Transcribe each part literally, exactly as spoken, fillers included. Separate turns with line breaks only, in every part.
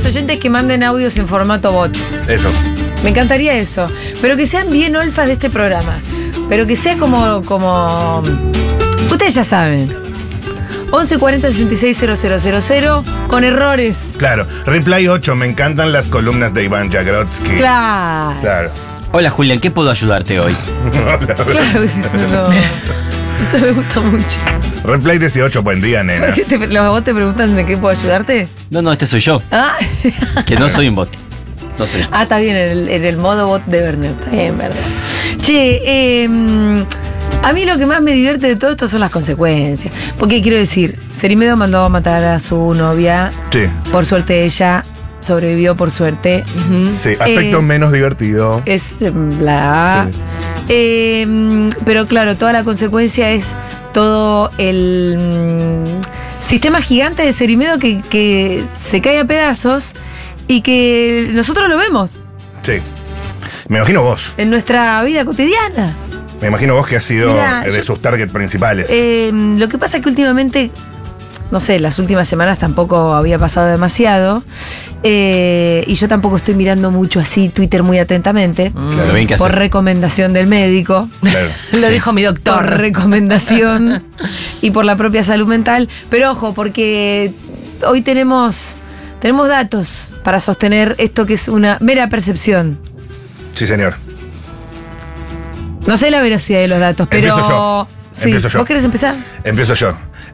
oyentes que manden audios en formato bot.
Eso.
Me encantaría eso. Pero que sean bien olfas de este programa. Pero que sea como... como... Ustedes ya saben. once cuarenta sesenta y seis cero cero cero cero con errores.
Claro. Reply ocho, me encantan las columnas de Iván Jagrotsky.
Claro.
Claro.
Hola Julián, ¿qué puedo ayudarte hoy?
Claro que sí, no. Eso me gusta mucho.
Reply dieciocho, buen día,
¿Por
nenas.
qué te, los vos te preguntan de qué puedo ayudarte?
No, no, este soy yo.
Ah,
Que no soy un bot. No soy.
ah está bien, en el, en el modo bot de Werner. Está bien, verdad. Che, eh, a mí lo que más me divierte de todo esto son las consecuencias. Porque quiero decir, Cerimedo mandó a matar a su novia.
Sí.
Por suerte ella sobrevivió, por suerte. Ujú.
Sí, aspecto
Eh,
menos divertido.
Es la...
Sí.
Eh, pero claro, toda la consecuencia es todo el mm, sistema gigante de Cerimedo que, que se cae a pedazos y que nosotros lo vemos
Sí. Me imagino vos.
en nuestra vida cotidiana.
Me imagino vos que has sido
Mirá,
eh, de
yo-
sus targets principales.
Eh, lo que pasa es que últimamente, no sé, las últimas semanas tampoco había pasado demasiado. Eh, y yo tampoco estoy mirando mucho así Twitter muy atentamente.
Claro, bien que
Por
haces.
recomendación del médico.
Claro.
Lo
Sí.
dijo mi doctor. Por recomendación y por la propia salud mental. Pero ojo, porque hoy tenemos, tenemos datos para sostener esto que es una mera percepción.
Sí, señor.
No sé la veracidad de los datos, pero...
Empiezo yo.
Sí.
Empiezo yo.
¿Vos querés empezar?
Empiezo yo.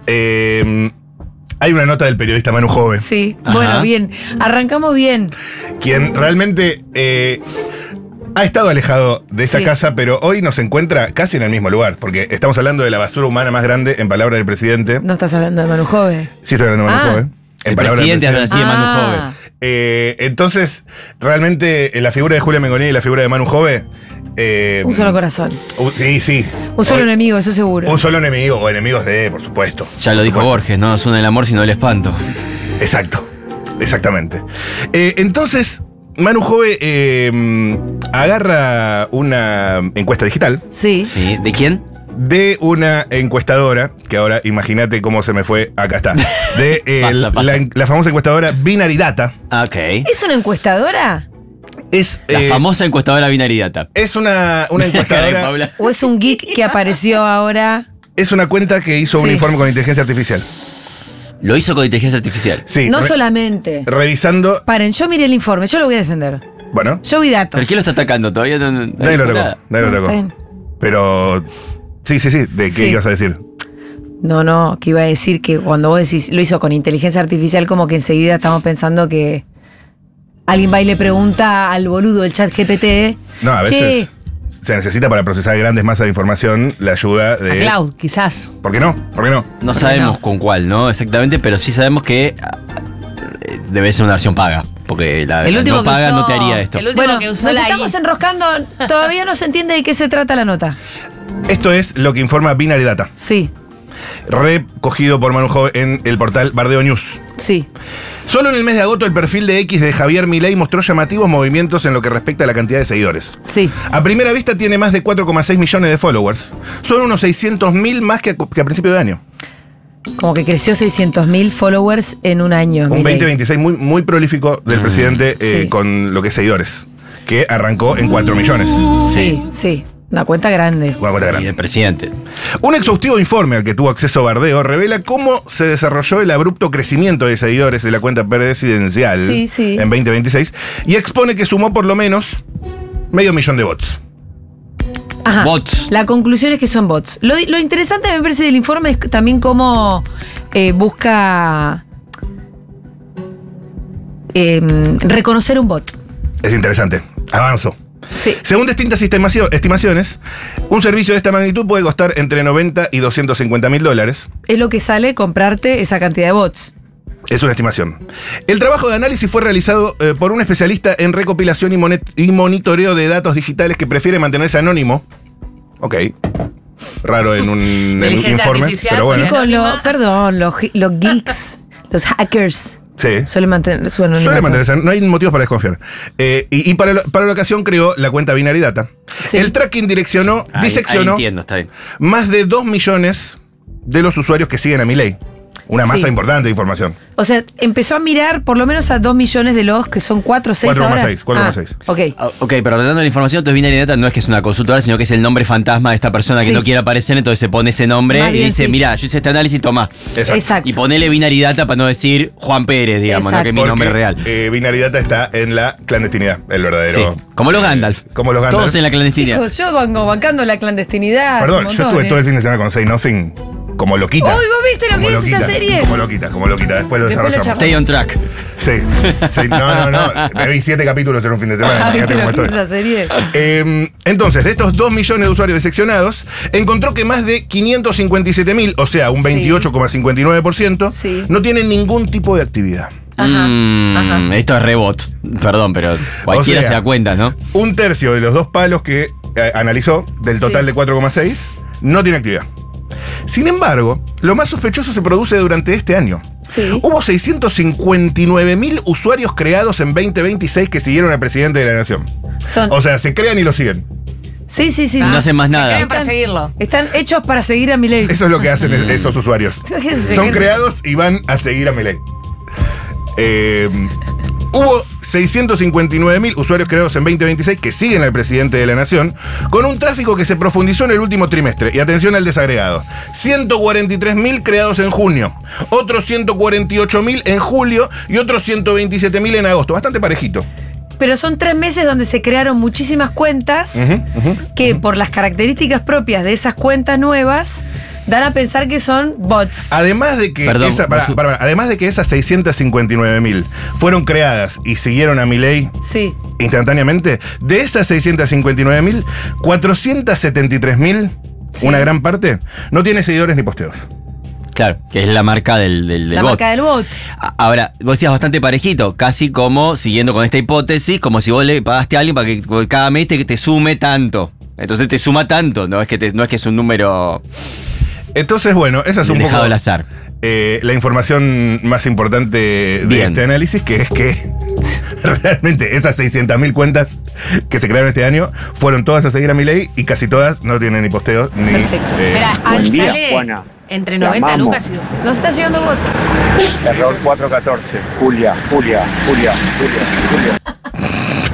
Eh, hay una nota del periodista Manu Jove,
Sí.
Ajá.
Bueno, bien. Arrancamos bien.
quien realmente eh, ha estado alejado de esa
Sí.
casa, pero hoy nos encuentra casi en el mismo lugar, porque estamos hablando de la basura humana más grande, en palabras del presidente.
No estás hablando de Manu Jove.
Sí, estoy hablando de Manu
Ah.
Jove. En
El
palabras del
presidente habla así de Manu
Ah.
Jove.
Eh, entonces, realmente, eh, la figura de Julia Mengoni y la figura de Manu Jove. eh,
Un solo corazón.
uh, sí, sí.
Un solo
Hoy-
enemigo, eso seguro.
Un solo enemigo, o enemigos de, por supuesto.
Ya lo dijo
Bueno,
Borges, no nos une el amor sino el espanto.
Exacto, exactamente. Eh, entonces, Manu Jove eh, agarra una encuesta digital
Sí.
¿Sí? ¿De quién?
de una encuestadora, que ahora imagínate cómo se me fue, acá está, de eh,
Pasa, pasa.
La, la famosa encuestadora Binary Data.
Ah, ok.
¿Es una encuestadora?
Es,
La
eh,
famosa encuestadora Binary Data.
es una, una
Cara de
encuestadora,
Paula.
¿O es un geek que apareció ahora?
es una cuenta que hizo un
Sí.
informe con inteligencia artificial.
Lo hizo con inteligencia artificial.
Sí,
No
re-
solamente.
revisando,
Paren, yo miré el informe, yo lo voy a defender.
bueno,
Yo vi datos.
¿Pero quién lo está atacando? Todavía no. no- no
nadie lo
dijo
tocó,
nada.
nadie lo
Está
tocó.
bien.
Pero, sí, sí, sí, ¿de qué
Sí.
ibas a decir?
No, no, que iba a decir que cuando vos decís lo hizo con inteligencia artificial, como que enseguida estamos pensando que alguien va y le pregunta al boludo del chat G P T.
No, a
Che,
veces se necesita para procesar grandes masas de información la ayuda de...
a Cloud, quizás.
¿Por qué no? ¿Por qué no?
No
qué
sabemos
no?
con cuál, ¿no? Exactamente, pero sí sabemos que ah, eh, debe ser una versión paga. Porque la,
El
la
último
no
que
paga
usó-
no te haría esto.
el último
Bueno,
que
nos
usó la
estamos
I.
enroscando, todavía no se entiende de qué se trata la nota.
Esto es lo que informa Binary Data,
Sí,
recogido por Manu Jove en el portal Bardeo News.
sí.
Solo en el mes de agosto el perfil de X de Javier Milei mostró llamativos movimientos en lo que respecta a la cantidad de seguidores.
Sí.
A primera vista tiene más de cuatro coma seis millones de followers. Son unos seiscientos mil más que a, que a principio de año.
Como que creció seiscientos mil followers en un año.
Un
Milei.
veinte veintiséis muy, muy prolífico del presidente eh,
Sí.
con lo que es seguidores, que arrancó en cuatro millones.
Sí, sí. Una cuenta grande.
Una cuenta
Y
grande.
el presidente.
Un exhaustivo informe al que tuvo acceso Bardeo revela cómo se desarrolló el abrupto crecimiento de seguidores de la cuenta presidencial
Sí, sí.
en veinte veintiséis y expone que sumó por lo menos medio millón de bots.
Ajá.
Bots.
La conclusión es que son bots. Lo, lo interesante me parece del informe es también cómo eh, busca eh, reconocer un bot.
Es interesante. Avanzo.
Sí.
Según distintas estimacio- estimaciones, un servicio de esta magnitud puede costar entre noventa y doscientos cincuenta mil dólares.
Es lo que sale comprarte esa cantidad de bots.
Es una estimación. El trabajo de análisis fue realizado eh, por un especialista en recopilación y, monet- y monitoreo de datos digitales que prefiere mantenerse anónimo. Ok. Raro en un, en un
Inteligencia
informe,
artificial,
pero bueno.
sí.
Chicos, lo-
Anónima.
perdón, los, gi- los geeks, los hackers,
Sí.
suelen mantener su anonimato.
Suele mantenerse, no hay motivos para desconfiar. Eh, y y para, lo- para la ocasión creó la cuenta Binary Data.
Sí.
El tracking direccionó,
Ahí- ahí
diseccionó
entiendo, está bien.
más de dos millones de los usuarios que siguen a Milei. Una masa
Sí.
importante de información.
O sea, empezó a mirar por lo menos a dos millones de los que son cuatro o seis
cuatro coma
ahora.
seis, cuatro coma seis.
Ah, ok.
Ah, ok, pero ordenando la información, entonces Binary Data no es que es una consultora, sino que es el nombre fantasma de esta persona que
Sí.
no quiere aparecer, entonces se pone ese nombre
Más
y
bien,
dice,
sí.
mira, yo hice este análisis, toma.
Exacto.
Exacto.
Y ponele Binary Data para no decir Juan Pérez, digamos,
Exacto.
no que es mi
Porque,
nombre real.
Eh, Binary Data está en la clandestinidad, el verdadero.
Sí, como los Gandalf.
Como los Gandalf.
Todos en la clandestinidad.
Chicos, yo vengo bancando la clandestinidad. hace
Perdón,
un
yo
montón,
estuve
¿eh?
todo el fin de semana con Say Nothing como loquita.
Uy, ¿vos viste lo
Como
que es esa
loquita,
serie?
Como loquita, como loquita. Después lo
Después lo
desarrollamos.
Stay on track.
Sí, sí, no, no, no. Me vi siete capítulos en un fin de semana.
Ah,
Imagínate
¿viste
cómo
lo que es
estoy.
esa serie?
Eh, entonces, de estos dos millones de usuarios diseccionados, encontró que más de quinientos cincuenta y siete mil, o sea, un
Sí.
veintiocho coma cincuenta y nueve por ciento,
Sí.
no tienen ningún tipo de actividad.
Ajá,
Mm,
ajá.
Esto es rebot. Perdón, pero cualquiera
O sea,
se da cuenta, ¿no?
Un tercio de los dos palos que eh, analizó, del total
Sí.
de cuatro coma seis, no tiene actividad. Sin embargo, lo más sospechoso se produce durante este año.
Sí.
Hubo seiscientos cincuenta y nueve mil usuarios creados en veinte veintiséis que siguieron al presidente de la nación.
Son.
O sea, se crean y lo siguen.
sí, sí, sí.
No
sí.
hacen más
Se
nada.
crean para seguirlo.
Están hechos para seguir a Milei.
Eso es lo que hacen es- esos usuarios.
Imagínense
Son
que-
creados y van a seguir a Milei. Eh, hubo seiscientos cincuenta y nueve mil usuarios creados en veinte veintiséis que siguen al presidente de la nación, con un tráfico que se profundizó en el último trimestre. Y atención al desagregado. ciento cuarenta y tres mil creados en junio, otros ciento cuarenta y ocho mil en julio y otros ciento veintisiete mil en agosto. Bastante parejito.
Pero son tres meses donde se crearon muchísimas cuentas que por las características propias de esas cuentas nuevas dan a pensar que son bots.
Además de que
Perdón,
esa- pará,
Masu.
pará, pará. además de que esas seiscientos cincuenta y nueve mil fueron creadas y siguieron a Milei
Sí.
instantáneamente, de esas seiscientos cincuenta y nueve mil, cuatrocientos setenta y tres mil,
Sí.
una gran parte, no tiene seguidores ni posteos.
Claro, que es la marca del, del, del
La
bot.
marca del bot.
A- Ahora, vos decías bastante parejito, casi como, siguiendo con esta hipótesis, como si vos le pagaste a alguien para que cada mes te, te sume tanto. Entonces te suma tanto, no es que, te- no es, que es un número
Entonces, bueno, esa es un
dejado
poco
al azar.
eh, la información más importante de
Bien.
este análisis, que es que realmente esas seiscientas mil cuentas que se crearon este año fueron todas a seguir a Milei y casi todas no tienen ni posteos ni...
Perfecto.
eh,
Espera,
Buen
día,
sale
Juana.
entre
Te
noventa
amamos.
lucas y doscientos.
Nos está llegando bots.
Error cuatrocientos catorce. Julia, Julia, Julia, Julia, Julia.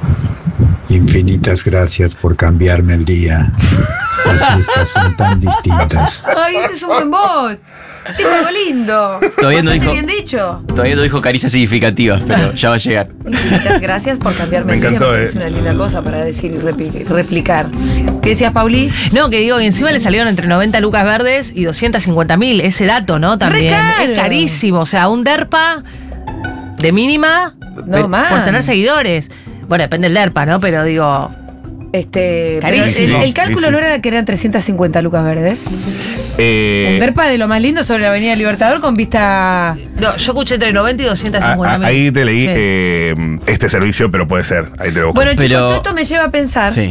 Infinitas gracias por cambiarme el día. Las siestas son tan distintas.
Ay, este es un buen bot. Es algo lindo.
Todavía no
Bastante
dijo-
bien dicho.
Todavía no dijo caricias significativas, pero ya va a llegar.
Muchas gracias por cambiarme
Me
el día.
encantó,
Me
eh.
parece una linda cosa para decir y repli- replicar. ¿Qué decías, Pauli?
No, que digo que encima le salieron entre noventa lucas verdes y doscientos cincuenta mil. Ese dato, ¿no? También.
caro.
Es carísimo. O sea, un DERPA de mínima
No, más.
por tener seguidores. Bueno, depende del DERPA, ¿no? Pero digo.
Este, pero el,
Carísimo.
el cálculo
Sí, sí.
no era que eran trescientas cincuenta lucas verdes.
eh,
Un DERPA de lo más lindo sobre la Avenida Libertador con vista.
No, yo escuché entre noventa y doscientos
a-
cincuenta
a-
mil.
ahí te leí
Sí.
eh, este servicio, pero puede ser. Ahí te lo busco.
Bueno, chicos,
Pero-
todo esto me lleva a pensar
Sí.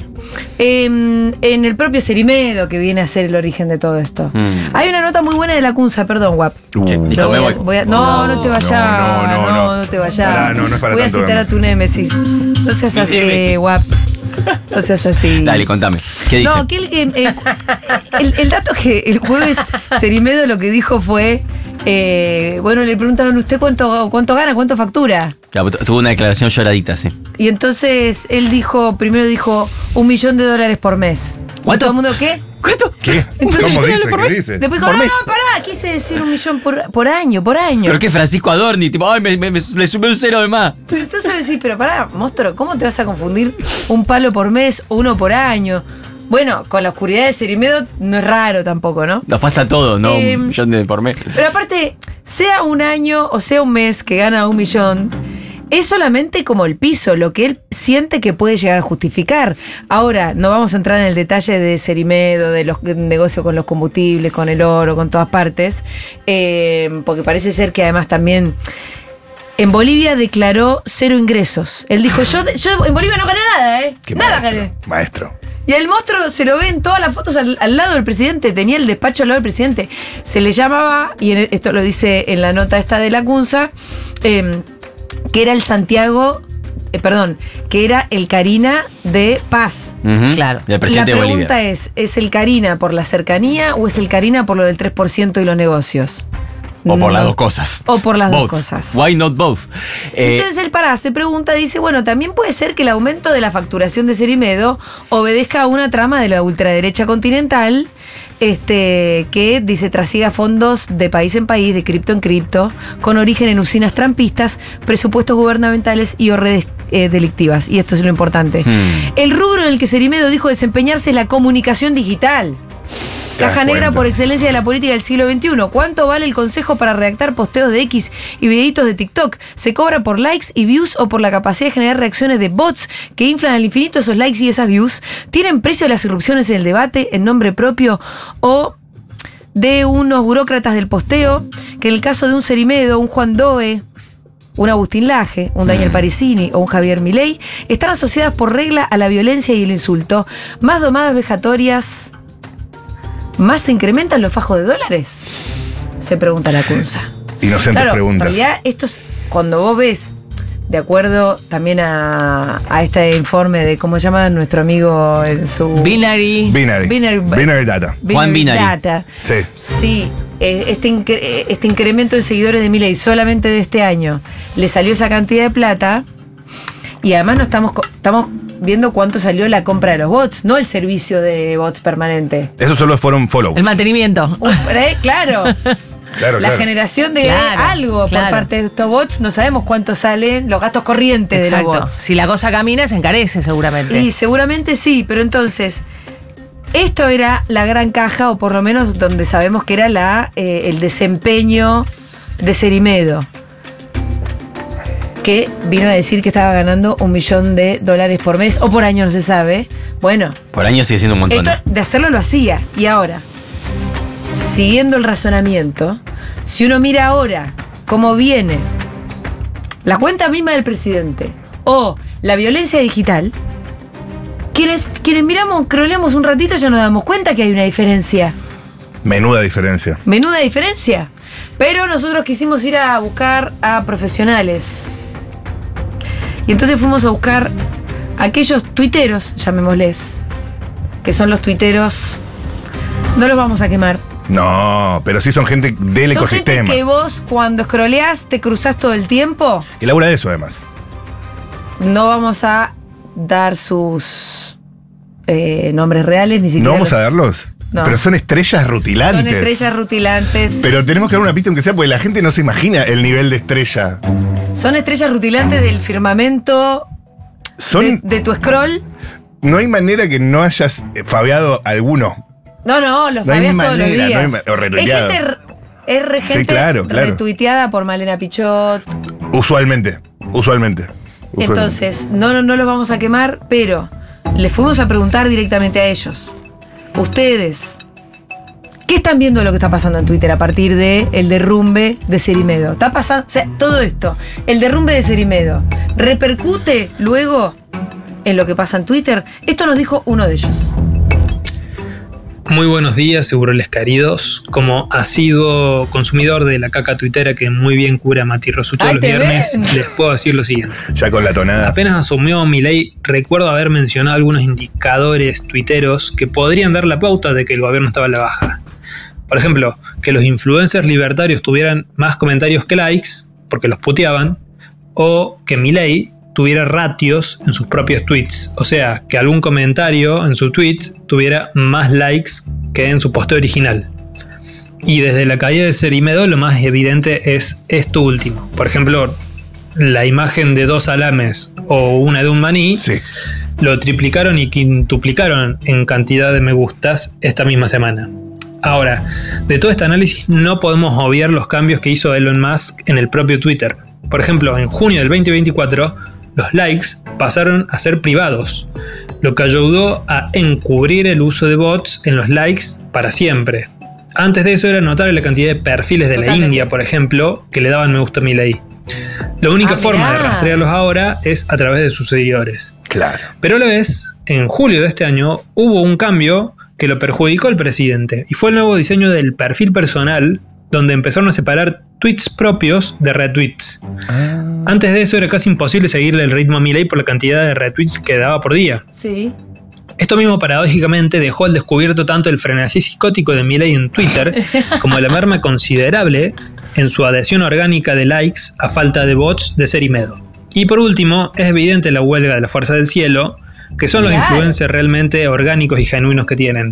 em, en el propio Cerimedo que viene a ser el origen de todo esto.
Mm.
Hay una nota muy buena de la Cunza, perdón, Guap.
Uh,
Che, listo,
Lo
me
voy a-
voy.
voy a- no, no te vayas.
No, no, no, no.
te vayas.
Pará, no, no es para
voy a
tanto,
citar
no.
a tu némesis. No seas
Mi
así,
némesis.
Guap. No seas así.
Dale, contame. ¿Qué dice?
No, que el, eh, eh, el, el dato que el jueves Cerimedo lo que dijo fue, eh, bueno, le preguntaban, ¿usted cuánto, cuánto gana, cuánto factura?
Claro, tu- tuvo una declaración lloradita, sí.
Y entonces él dijo, primero dijo, un millón de dólares por mes.
¿Cuánto?
¿Todo el mundo qué?
¿Cuánto?
¿Qué?
Entonces,
¿Cómo dice?
por
¿Qué
mes.
dice?
Después dijo,
Por
no,
mes.
no, pará, quise decir un millón por, por año, por año.
Pero que Francisco Adorni, tipo, ay, me, me- me- le sumé un cero de más.
Pero entonces decís, pero pará, monstruo, ¿cómo te vas a confundir un palo por mes o uno por año? Bueno, con la oscuridad de Cerimedo no es raro tampoco, ¿no?
Nos pasa a todos, ¿no?
Eh,
Un millón de por mes.
Pero aparte, sea un año o sea un mes que gana un millón, es solamente como el piso, lo que él siente que puede llegar a justificar. Ahora, no vamos a entrar en el detalle de Cerimedo, de los negocios con los combustibles, con el oro, con todas partes, eh, porque parece ser que además también en Bolivia declaró cero ingresos. Él dijo, yo, yo en Bolivia no gané nada, ¿eh?
Qué
Nada
maestro,
gané.
Maestro.
Y el monstruo se lo ve en todas las fotos al, al lado del presidente, tenía el despacho al lado del presidente. Se le llamaba, y en- esto lo dice en la nota esta de la Cunza, eh, que era el Santiago, eh, perdón, que era el Carina de Paz.
Ujú.
Claro.
Del presidente
la
de
pregunta
Bolivia.
es, ¿es el Carina por la cercanía o es el Carina por lo del tres por ciento y los negocios?
O por
No.
las dos cosas.
O por las
Both.
dos cosas.
Why not both? Eh,
Entonces él para, se pregunta, dice, bueno, también puede ser que el aumento de la facturación de Cerimedo obedezca a una trama de la ultraderecha continental, este, que dice trasiega fondos de país en país, de cripto en cripto, con origen en usinas trampistas, presupuestos gubernamentales y o redes eh, delictivas. Y esto es lo importante.
Hmm.
El rubro en el que Cerimedo dijo desempeñarse es la comunicación digital.
Te das
Caja negra
cuenta.
por excelencia de la política del siglo veintiuno. ¿Cuánto vale el consejo para redactar posteos de X y videitos de TikTok? ¿Se cobra por likes y views o por la capacidad de generar reacciones de bots que inflan al infinito esos likes y esas views? ¿Tienen precio las irrupciones en el debate en nombre propio o de unos burócratas del posteo? Que en el caso de un Cerimedo, un Juan Doe, un Agustín Laje, un Daniel Parisini o un Javier Milei están asociadas por regla a la violencia y el insulto. Más domadas vejatorias, ¿más se incrementan los fajos de dólares? Se pregunta la Cunza.
Inocentes
Claro,
preguntas.
en realidad, esto es, cuando vos ves, de acuerdo también a, a este informe de cómo se llama nuestro amigo en su...
Binary.
Binary.
Binary-
Binary data.
Juan Binary.
Data.
Sí.
Sí, eh, este, incre- eh, este incremento de seguidores de Milei solamente de este año le salió esa cantidad de plata y además no estamos, co- estamos viendo cuánto salió la compra de los bots, no el servicio de bots permanente.
Esos solo fueron follow.
El mantenimiento.
Uh, pero, eh, claro,
Claro,
la
claro.
generación de
Claro,
algo por
claro.
parte de estos bots, no sabemos cuánto salen los gastos corrientes de los
Exacto.
bots.
Si la cosa camina, se encarece seguramente.
Y seguramente sí, pero entonces, esto era la gran caja, o por lo menos donde sabemos que era la, eh, el desempeño de Cerimedo, que vino a decir que estaba ganando un millón de dólares por mes, o por año, no se sabe. Bueno,
Por año sigue siendo un montón.
esto de hacerlo lo hacía, y ahora, siguiendo el razonamiento, si uno mira ahora cómo viene la cuenta misma del presidente o la violencia digital, quienes, quienes miramos, croleamos un ratito ya nos damos cuenta que hay una diferencia.
Menuda diferencia.
Menuda diferencia. Pero nosotros quisimos ir a buscar a profesionales. Y entonces fuimos a buscar a aquellos tuiteros, llamémosles, que son los tuiteros. No los vamos a quemar.
No, pero sí son gente del
Son
ecosistema.
gente que vos cuando scrolleás te cruzás todo el tiempo.
Y labura de eso, además.
No vamos a dar sus eh, nombres reales, ni siquiera.
No vamos
los-
a darlos.
No.
Pero son estrellas rutilantes.
Son estrellas rutilantes.
Pero tenemos que dar una pista aunque sea porque la gente no se imagina el nivel de estrella.
Son estrellas rutilantes del firmamento
Son.
de, de tu scroll.
No hay manera que no hayas eh, fabeado alguno.
No, no, los
No hay
fabiás todos los
manera, no
días.
hay ma- o
es
retuiteado.
gente, r- es re-
Sí,
gente
claro, claro.
retuiteada por Malena Pichot.
Usualmente. Usualmente. Usualmente.
Entonces, no, no, no los vamos a quemar, pero les fuimos a preguntar directamente a ellos. Ustedes, ¿qué están viendo de lo que está pasando en Twitter a partir de el derrumbe de Cerimedo? Está pasando, o sea, todo esto, el derrumbe de Cerimedo, ¿repercute luego en lo que pasa en Twitter? Esto nos dijo uno de ellos.
Muy buenos días, seguroles queridos. Como asiduo consumidor de la caca tuitera que muy bien cura Mati Rosu todos
¡Ay,
los
te
viernes,
ven!
les puedo decir lo siguiente.
Ya con la tonada.
Apenas asumió Milei, recuerdo haber mencionado algunos indicadores tuiteros que podrían dar la pauta de que el gobierno estaba a la baja. Por ejemplo, que los influencers libertarios tuvieran más comentarios que likes, porque los puteaban, o que Milei tuviera ratios en sus propios tweets. O sea, que algún comentario en su tweet tuviera más likes que en su posteo original. Y desde la caída de Cerimedo lo más evidente es esto último. Por ejemplo, la imagen de dos salames o una de un maní
Sí.
lo triplicaron y quintuplicaron en cantidad de me gustas esta misma semana. Ahora, de todo este análisis no podemos obviar los cambios que hizo Elon Musk en el propio Twitter. Por ejemplo, en junio del veinte veinticuatro, los likes pasaron a ser privados, lo que ayudó a encubrir el uso de bots en los likes para siempre. Antes de eso era notable la cantidad de perfiles de
Totalmente.
la India, por ejemplo, que le daban me gusta a Milei. La única
Ah,
forma
mirá.
de rastrearlos ahora es a través de sus seguidores.
Claro.
Pero a la vez, en julio de este año, hubo un cambio que lo perjudicó al presidente, y fue el nuevo diseño del perfil personal, donde empezaron a separar tweets propios de retweets. Antes de eso era casi imposible seguirle el ritmo a Milei por la cantidad de retweets que daba por día.
Sí.
Esto mismo paradójicamente dejó al descubierto tanto el frenesí psicótico de Milei en Twitter como la merma considerable en su adhesión orgánica de likes a falta de bots de Cerimedo. Y por último, es evidente la huelga de la Fuerza del Cielo, que son los
Claro.
influencers realmente orgánicos y genuinos que tienen.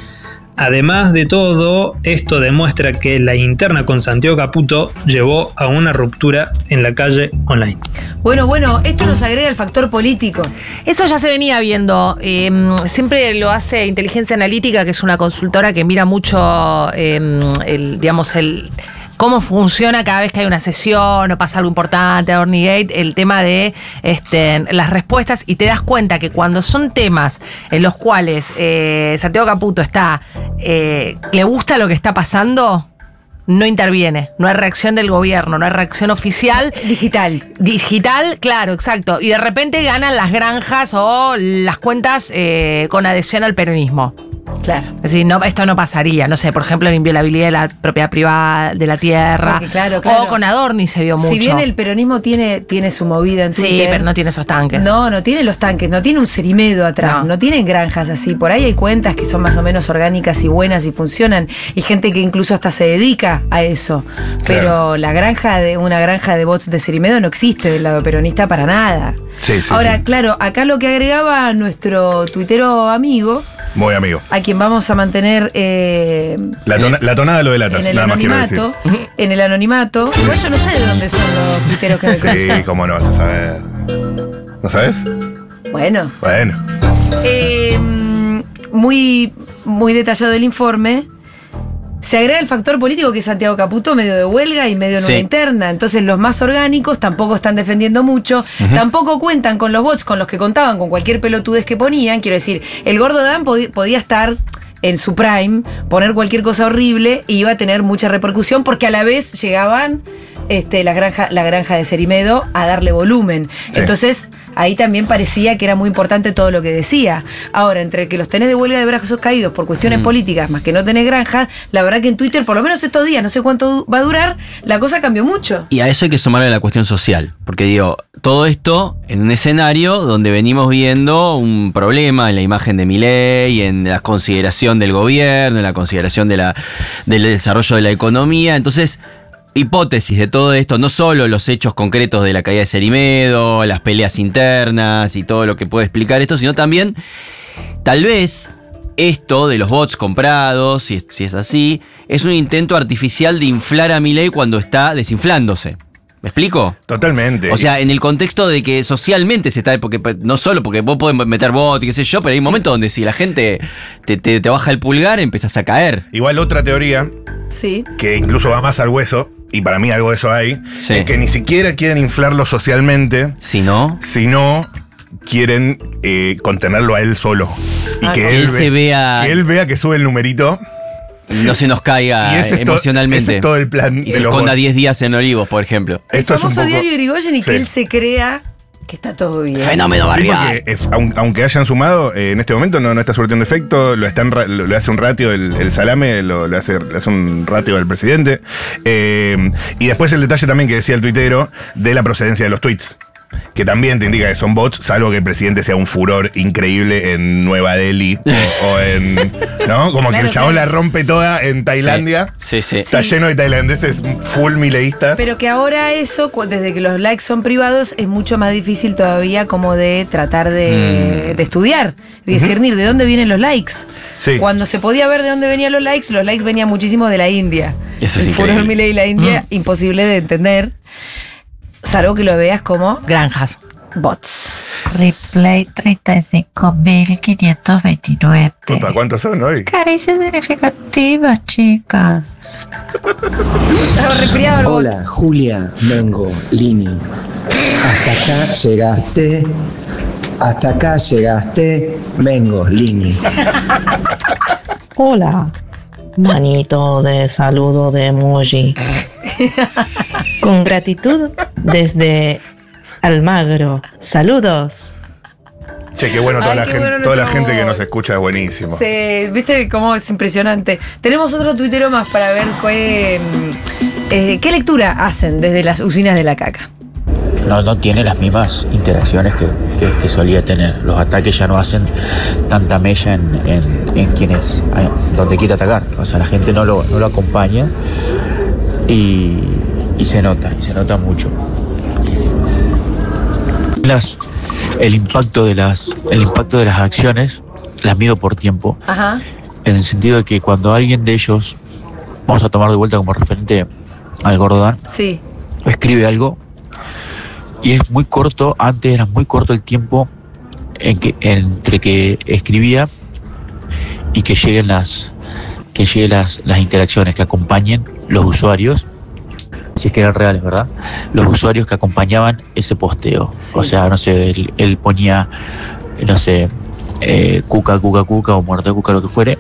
Además de todo, esto demuestra que la interna con Santiago Caputo llevó a una ruptura en la calle online.
Bueno, bueno, esto nos agrega el factor político.
Eso ya se venía viendo. Eh, siempre lo hace Inteligencia Analítica, que es una consultora que mira mucho, eh, el, digamos, el cómo funciona cada vez que hay una sesión o pasa algo importante, Ornigate, el tema de este, las respuestas, y te das cuenta que cuando son temas en los cuales eh, Santiago Caputo está, eh, le gusta lo que está pasando, no interviene, no hay reacción del gobierno, no hay reacción oficial.
Digital.
Digital, claro, exacto. Y de repente ganan las granjas o las cuentas eh, con adhesión al peronismo.
Claro.
Es decir, no, esto no pasaría, no sé, por ejemplo, en inviolabilidad de la propiedad privada de la tierra.
Porque, claro, claro.
O con Adorni se vio mucho.
Si bien el peronismo tiene, tiene su movida en
Sí,
Twitter.
pero no tiene esos tanques.
No, no tiene los tanques, no tiene un Cerimedo atrás,
No.
no, tienen granjas así. Por ahí hay cuentas que son más o menos orgánicas y buenas y funcionan, y gente que incluso hasta se dedica a eso. Pero
Claro.
la granja de una granja de bots de Cerimedo no existe del lado peronista para nada.
Sí, sí,
Ahora,
sí.
claro, acá lo que agregaba nuestro tuitero amigo,
Muy amigo.
a quien vamos a mantener eh,
La, tona- la tonada lo delatas,
en el
nada más quiero decir.
anonimato, en el anonimato. Igual yo no sé de dónde son los tuiteros que me
Sí,
cruzan.
cómo no vas a saber. ¿No sabes?
Bueno.
Bueno.
Eh, muy, muy detallado el informe. Se agrega el factor político, que es Santiago Caputo, medio de huelga y medio en
Sí.
una interna. Entonces los más orgánicos tampoco están defendiendo mucho. Tampoco cuentan con los bots con los que contaban, con cualquier pelotudez que ponían. Quiero decir, el gordo Dan podi- podía estar en su prime, poner cualquier cosa horrible y iba a tener mucha repercusión, porque a la vez llegaban este, la, granja, la granja de Cerimedo a darle volumen.
Sí.
Entonces ahí también parecía que era muy importante todo lo que decía. Ahora, entre que los tenés de huelga de brazos caídos por cuestiones
Mm.
políticas, más que no tenés granjas, la verdad que en Twitter, por lo menos estos días, no sé cuánto va a durar, la cosa cambió mucho.
Y a eso hay que sumarle la cuestión social, porque digo, todo esto en un escenario donde venimos viendo un problema en la imagen de Milei, en la consideración del gobierno, en la consideración de la, del desarrollo de la economía. Entonces, hipótesis de todo esto, no solo los hechos concretos de la caída de Cerimedo, las peleas internas y todo lo que puede explicar esto, sino también, tal vez, esto de los bots comprados, si es, si es así, es un intento artificial de inflar a Milei cuando está desinflándose. ¿Me explico?
Totalmente.
O sea, en el contexto de que socialmente se está, porque no solo porque vos podés meter bots y qué sé yo, pero hay un momento donde si la gente te, te, te baja el pulgar, empezás a caer.
Igual otra teoría,
Sí.
que incluso va más al hueso, y para mí algo de eso hay,
Sí.
es que ni siquiera quieren inflarlo socialmente,
Si no,
sino quieren eh, contenerlo a él solo. Y
Ah,
que,
no.
él
Él
ve-
se vea-
que él vea que sube el numerito.
no se nos caiga
Y ese es, to-
emocionalmente.
ese es todo el plan
y
de
se
los
esconda
bots.
diez días en Olivos, por ejemplo.
El
Esto es un
famoso
poco-
diario Irigoyen, y que
Sí.
él se crea que está todo bien.
Fenómeno
Sí,
barrial.
porque es- aun- aunque hayan sumado, eh, en este momento no, no está surtiendo efecto, lo, están, ra- lo, lo hace un ratio el, el salame, lo, lo hace, le hace un ratio al presidente. Eh, y después el detalle también que decía el tuitero de la procedencia de los tweets, que también te indica que son bots, salvo que el presidente sea un furor increíble en Nueva Delhi o en... ¿No? Como que
Claro,
el chabón
claro.
la rompe toda en Tailandia.
Sí, sí.
Está
Sí.
lleno de tailandeses full mileístas.
Pero que ahora eso, cu- desde que los likes son privados, es mucho más difícil todavía como de tratar de,
Mm.
de estudiar, de discernir de dónde vienen los likes.
Sí.
Cuando se podía ver de dónde venían los likes, los likes venían muchísimo de la India.
Eso es
El furor
increíble.
Milei y la India, imposible de entender, salvo que lo veas como
Granjas.
bots.
Replay treinta y cinco mil quinientos veintinueve.
Opa, ¿cuántos son hoy?
Caricias significativas, chicas.
Estaba resfriado el bot.
Hola, Julia, Mengo, Lini. Hasta acá llegaste. Hasta acá llegaste. Mengo, Lini.
Hola, manito de saludo de emoji. Con gratitud desde Almagro. Saludos.
Che, qué bueno, toda,
Ay,
la,
qué
gente,
bueno
toda la
nuestro
gente que
bot.
nos escucha es buenísimo.
Se- ¿Viste cómo es impresionante? Tenemos otro tuitero más para ver qué, mm, eh, qué lectura hacen desde las usinas de la caca.
No, no tiene las mismas interacciones que, que- que solía tener. Los ataques ya no hacen tanta mella en, en, en quienes, donde quiere atacar. O sea, la gente no lo, no lo acompaña. y, y se nota, y se nota mucho. Las, el impacto de las, el impacto de las acciones las mido por tiempo.
Ajá.
En el sentido de que cuando alguien de ellos, vamos a tomar de vuelta como referente al Gordo,
sí,
escribe algo y es muy corto, antes era muy corto el tiempo en que, entre que escribía y que lleguen las que lleguen las, las interacciones, que acompañen los usuarios, si es que eran reales, ¿verdad? Los usuarios que acompañaban ese posteo. Sí. O sea, no sé, él, él ponía, no sé, eh, cuca, cuca, cuca o muerto de cuca, lo que fuere,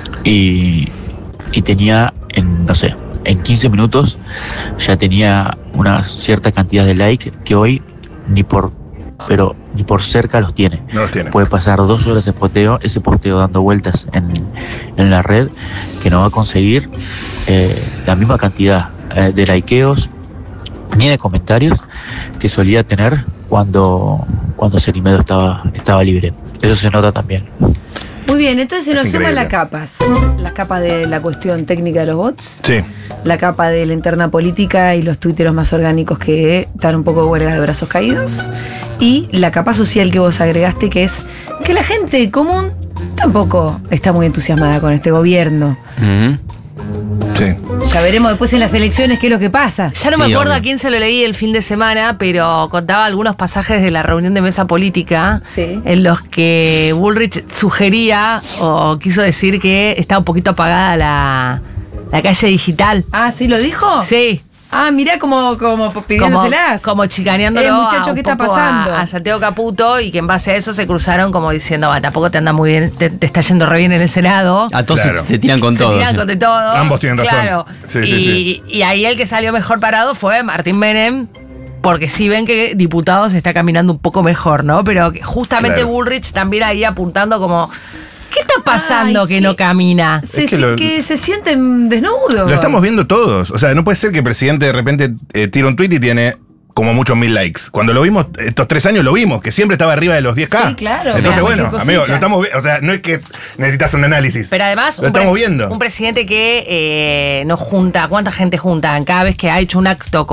y, y tenía, en, no sé, en quince minutos ya tenía una cierta cantidad de likes que hoy ni por, pero ni por cerca los tiene.
No los tiene.
Puede pasar dos horas de posteo, ese posteo dando vueltas en, en la red, que no va a conseguir eh, la misma cantidad eh, de likeos ni de comentarios que solía tener cuando, cuando Cerimedo estaba, estaba libre. Eso se nota también.
Muy bien, entonces se nos
Es
suman
increíble.
las capas. La capa de la cuestión técnica de los bots.
Sí.
La capa de la interna política y los tuiteros más orgánicos que están un poco de huelga de brazos caídos. Y la capa social que vos agregaste, que es que la gente común tampoco está muy entusiasmada con este gobierno.
Ujú.
Sí.
Ya veremos después en las elecciones qué es lo que pasa.
Ya no
Sí,
me acuerdo
obvio.
a quién se lo leí el fin de semana, pero contaba algunos pasajes de la reunión de mesa política
Sí.
en los que Bullrich sugería o quiso decir que está un poquito apagada la, la calle digital.
Ah, ¿sí lo dijo?
Sí.
Ah, mirá como, como
Como,
pidiéndoselas.
como chicaneándolo
Eh, muchacho,
a un
¿qué está
poco
pasando?
A, a Santiago Caputo, y que en base a eso se cruzaron como diciendo, va, tampoco te anda muy bien, te, te está yendo re bien en el Senado.
A todos
Claro.
se, se tiran con
Se
todo.
tiran
sí.
con de todo.
Ambos tienen razón.
Claro.
Sí,
y,
sí,
y ahí el que salió mejor parado fue Martín Menem, porque sí ven que diputados está caminando un poco mejor, ¿no? Pero que justamente
Claro.
Bullrich también ahí apuntando como, ¿qué está pasando
Ay,
que
qué-
no camina?
Se-
Es que
se-
lo-
que se sienten desnudos.
Lo estamos viendo todos. O sea, no puede ser que el presidente de repente eh, tire un tweet y tiene como muchos mil likes. Cuando lo vimos, estos tres años lo vimos, que siempre estaba arriba de los diez K.
Sí, claro,
Entonces,
mira,
bueno,
cualquier
amigo,
cosita.
lo estamos viendo. O sea, no es que necesitas un análisis.
Pero además,
lo
un, pre-
estamos viendo.
un presidente que eh, no junta, ¿cuánta gente junta? Cada vez que ha hecho un acto